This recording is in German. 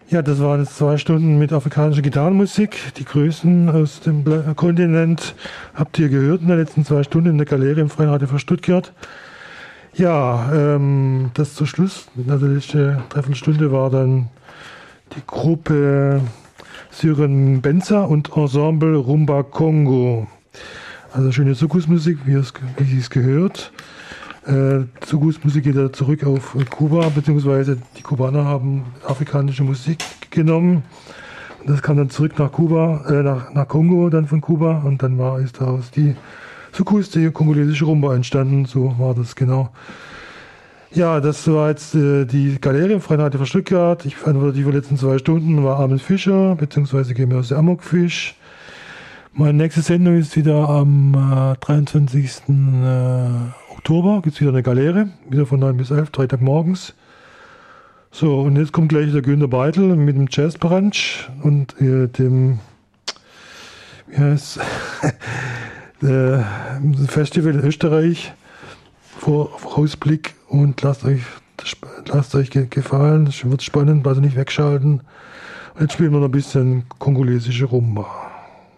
Ja, das waren jetzt 2 Stunden mit afrikanischer Gitarrenmusik. Die größten aus dem Kontinent habt ihr gehört in den letzten 2 Stunden in der Galerie im Freien Radio für Stuttgart. Ja, das zum Schluss, also die letzte Dreiviertelstunde war dann die Gruppe Syren Benza und Ensemble Rumba Kongo. Also schöne Soukous-Musik, wie es gehört. Soukous-Musik geht ja zurück auf Kuba, beziehungsweise die Kubaner haben afrikanische Musik genommen. Und das kam dann zurück nach Kuba, nach Kongo, dann von Kuba. Und dann ist daraus die Soukous, die kongolesische Rumba entstanden. So war das genau. Ja, das war jetzt die Galerie im Freien Radio für Stuttgart. Ich verantworte die letzten 2 Stunden, war Armin Fischer, beziehungsweise Gemüse Amokfisch. Meine nächste Sendung ist wieder am 23. Oktober. Gibt es wieder eine Galerie, wieder von 9 bis 11, Freitag morgens. So, und jetzt kommt gleich der Günter Beitel mit dem Jazzbrunch und dem, wie heißt Festival in Österreich. Vorausblick und lasst euch gefallen. Es wird spannend, also nicht wegschalten. Und jetzt spielen wir noch ein bisschen kongolesische Rumba.